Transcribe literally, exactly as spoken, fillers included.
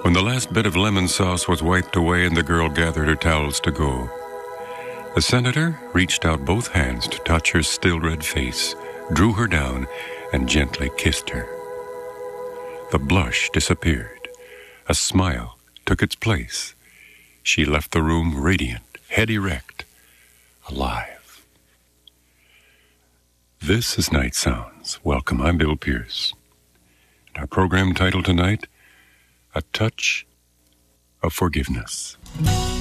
When the last bit of lemon sauce was wiped away and the girl gathered her towels to go, the senator reached out both hands to touch her still red face, drew her down, and gently kissed her. The blush disappeared. A smile took its place. She left the room radiant, head erect, alive. This is Night Sounds. Welcome, I'm Bill Pierce. And our program title tonight, A Touch of Forgiveness.